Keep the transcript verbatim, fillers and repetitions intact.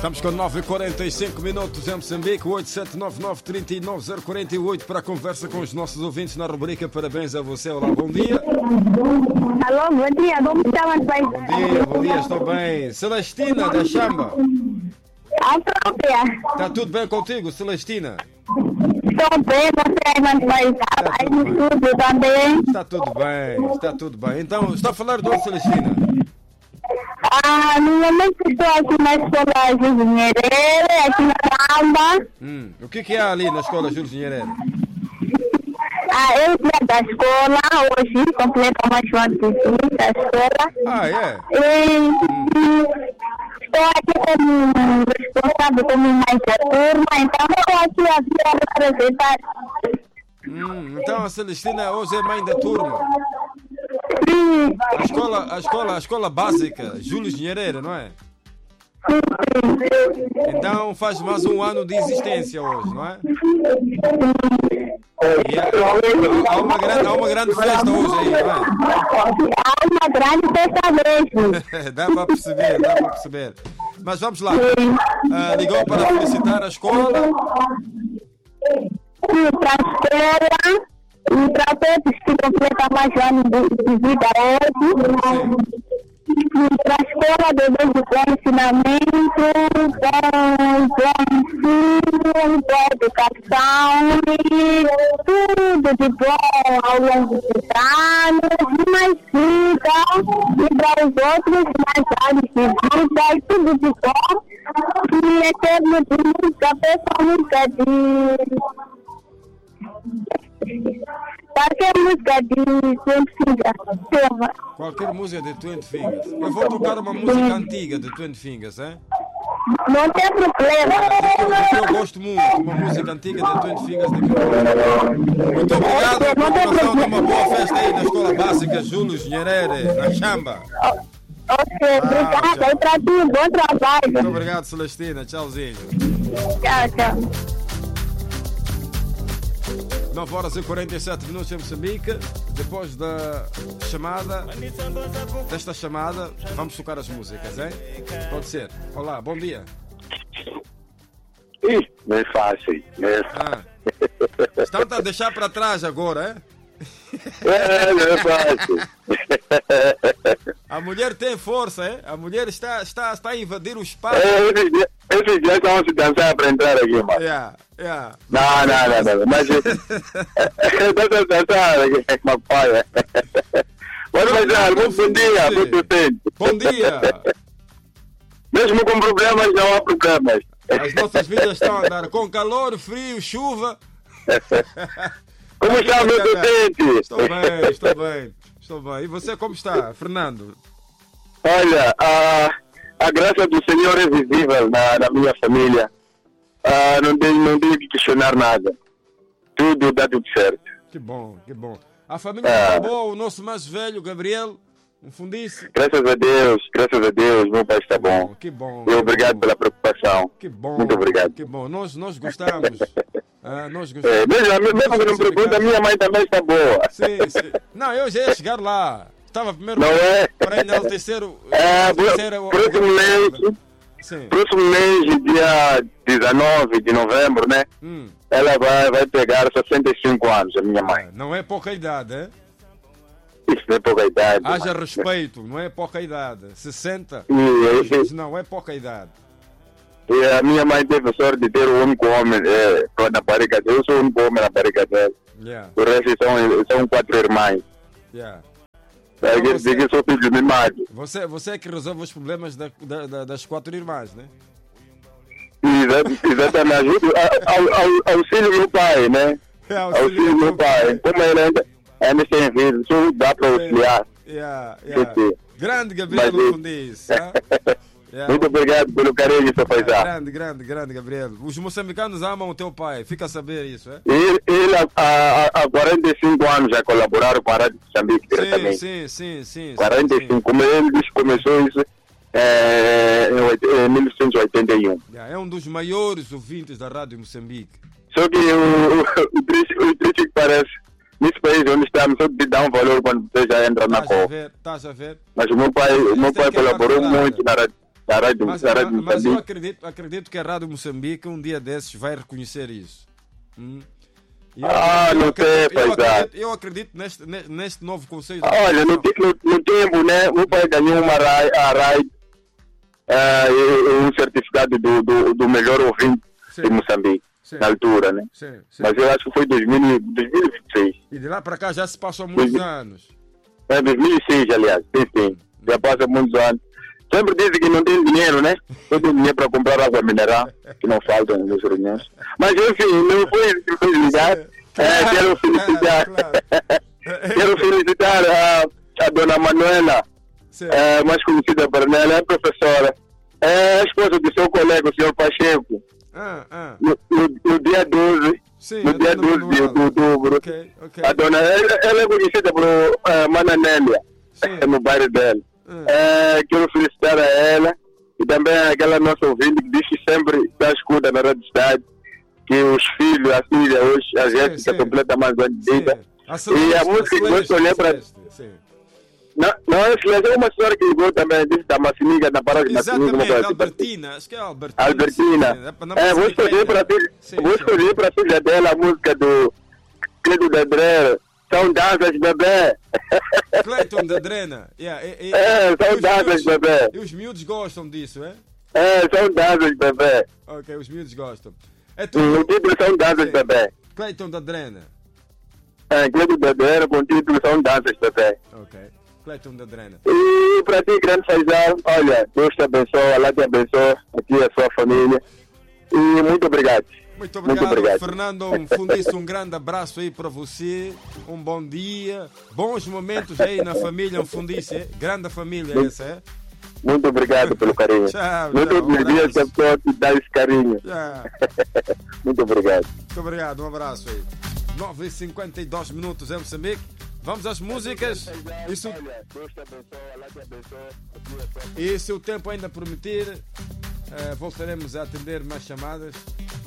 Estamos com nove e quarenta e cinco minutos em Moçambique, oito sete nove nove, três nove zero quatro oito para a conversa com os nossos ouvintes na rubrica Parabéns a você. Olá, bom dia. Alô, bom dia, como está, meu pai? Bom dia, bom dia, estou bem. Celestina, da Chamba. A própria. Está tudo bem contigo, Celestina? Estou bem, você, meu pai? Está Aí tudo no bem. estúdio também. Está tudo bem, está tudo bem. Então, está a falar de onde, Celestina? Ah, no momento estou aqui na escola Júlio Nyerere, aqui na Chamba. Hum, o que, que há ali na escola Júlio Nyerere? Ah, eu saí da escola hoje, completo mais um ano de vida da escola. Ah, é? E, e estou aqui como responsável como mais da turma, então estou aqui a vir a apresentar. Hum, então a Celestina hoje é mãe da turma. Sim, A escola, a escola, a escola básica, Júlio Nyerere, não é? sim, sim. Então faz mais um ano de existência hoje, não é? E há, há uma grande, há uma grande festa hoje aí, não é? Há uma grande festa mesmo. Dá para perceber, dá para perceber. Mas vamos lá. Ah, ligou para felicitar a escola. Sim, para a escola e para todos que completam mais um ano de, de vida hoje. E para a escola devemos de bom ensinamento, bom, bom ensino, boa educação e tudo de bom ao longo dos anos, e mais vida, e para os outros mais anos de vida, e tudo de bom. E é termo de música, peça música de... Qualquer música de Twenty Fingers. Qualquer música de Twenty Fingers. Eu vou tocar uma música antiga de Twenty Fingers, hein? Não tem problema. De que eu gosto muito, uma música antiga de Twenty Fingers de que eu gosto. Muito obrigado a continuação de uma boa festa aí na escola básica Júlio Nyerere, na Chamba. Ok, obrigada. E para ti, bom trabalho. Muito obrigado, Celestina. Tchauzinho. Tchau, tchau. nove horas e quarenta e sete minutos em Moçambique. Depois da chamada, desta chamada, vamos tocar as músicas, hein? Pode ser. Olá, bom dia. Ih, não é fácil. Não é, Ah. Estão a deixar para trás agora, hein? é, não é fácil. A mulher tem força, hein? A mulher está, está, está a invadir o espaço. É, esses dias- esses dias estão se dançar para entrar aqui, mano. Yeah, yeah. Não, não, não, não. Mas estou a dançar aqui, uma paia. Pode fazer, muito bom dia, muito tempo. Bom dia. Mesmo com problemas, não há problemas. As nossas vidas estão a andar com calor, frio, chuva. Como está, meu docente? Estou bem, estou bem, estou bem. E você como está, Fernando? Olha, a, a graça do Senhor é visível na, na minha família. Ah, não, tenho, não tenho que questionar nada. Tudo dá tudo certo. Que bom, que bom. A família Ah. está boa, o nosso mais velho, Gabriel, um fundice. Graças a Deus, graças a Deus, meu pai está bom. Que bom. E que obrigado bom. pela preocupação. Que bom. Muito obrigado. Que bom. Nós, nós gostamos. Ah, nós É, gostamos. mesmo, mesmo que não pergunta, a minha mãe também está boa. Sim, sim. Não, eu já ia chegar lá. Estava primeiro Não é? para enaltecer o. É, enaltecer o- próximo mês, Sim. próximo mês, dia dezenove de novembro, né? Hum. Ela vai, vai pegar sessenta e cinco anos, a minha mãe. Não é pouca idade, é? Isso não é pouca idade. Haja mano. respeito, não é pouca idade. sessenta E, e- não é pouca idade. e a minha mãe teve a sorte de ter o único homem é, na barriga dela. Eu sou o único homem na barriga dela. Yeah, O resto são, são quatro irmãs. yeah. É, Então que você- que sou filho mimado. Você, você é que resolve os problemas da, da- da- das quatro irmãs, né? Exa- Exatamente. Ao, ao, auxílio meu pai, né? É, Auxílio meu pai. Como ele ainda, ainda tem vida, só dá para auxiliar. Yeah, yeah. Sim. Grande Gabriel Mas- Fundice. ah? Yeah. Muito obrigado pelo carinho, seu paizão. Grande, grande, grande Gabriel. Os moçambicanos amam o teu pai, fica a saber isso, é? Ele, ele há, há, há quarenta e cinco anos já colaboraram com a Rádio Moçambique Sim, diretamente. sim, sim, sim. quarenta e cinco. sim. Como ele disse, começou isso é, em oit- em mil novecentos e oitenta e um. Yeah, é um dos maiores ouvintes da Rádio Moçambique. Só que o, o, o, triste, o triste que parece, nesse país onde estamos, só te dá um valor quando você já entra na Estás a cor. ver, estás a ver? Mas o meu pai, o meu Isso é pai que é colaborou particular. muito na Rádio. da Rádio, Mas, da Rádio mas, mas eu Moçambique. acredito, acredito que a Rádio Moçambique um dia desses vai reconhecer isso. Hum? Eu, Ah, eu não acredito, sei, eu paizão. acredito, eu acredito neste, ne- neste novo conselho. Olha, no, te- no, no tempo, né, o pai ganhou uma RAI, a RAI eh, e- e um certificado do, do, do melhor ouvinte Sim. de Moçambique, Sim. na altura, né? Sim, sim. Mas eu acho que foi dois mil, e- dois mil e vinte e seis. E de lá para cá já se passam muitos Sim. anos. É dois mil e seis, aliás, sim, sim. Já passa muitos anos. Sempre dizem que não tem dinheiro, né? Não tem dinheiro para comprar água mineral, que não falta nas reuniões. Mas enfim, não foi isso que foi ligar. É, quero felicitar, quero felicitar a, a dona Manuela, Sim. é, mais conhecida por ela, é professora. É a esposa do seu colega, o senhor Pacheco. Ah, ah. No, no, no dia doze, Sim, no a dia dona doze de, Manuela. de outubro, Ok, ok. a dona, ela, ela é conhecida por uh, Mana Nélia, Sim. no bairro dela. Ah. É, quero felicitar a ela e também aquela nossa ouvinte que diz que sempre está escuta na Rádio Estado, que os filhos, a filha, hoje, a Sim, Jéssica sim. completa mais um ano de vida. A E Celeste, a música que Celeste, gosto de olhar para. Celeste, sim. Não, não, é Celeste, é uma senhora que ligou também, disse da Macininga, da paróquia Macininga. uma Exatamente, coisa assim. Albertina, acho que é a Albertina. Albertina. Sim, sim. Na É, vou Moçambique escolher para a filha, Sim, vou sim. escolher para a filha dela a música do Cledo da Drera. São danças, bebê. Cleiton da Drena. Yeah, e, e, É, e são os danças, miúdos- bebê. E os miúdos gostam disso, é? É, são danças, bebê. Ok, os miúdos gostam. É tu, O título são danças, Sim. bebê. Cleiton da Drena. É, Cledo da Drera com título são danças, bebê. Ok, Cleiton da Drena. E para ti, grande Faisal, olha, Deus te abençoe, Allah te abençoe, aqui a sua família. E muito obrigado. Muito obrigado, Muito obrigado. Fernando Fundice, um grande abraço aí para você, um bom dia, bons momentos aí na família Fundice, é? Grande família essa, é? Muito obrigado pelo carinho. Tchau, Não tchau, todos um os dias que a abraço. pessoa te dá esse carinho. Yeah. Muito obrigado. Muito obrigado, um abraço aí. nove e cinquenta e dois minutos em Moçambique. Vamos às músicas. Isso, Olha, Deus te abençoe, Allah te abençoe, aqui a sua e se o tempo ainda permitir, eh, voltaremos a atender mais chamadas.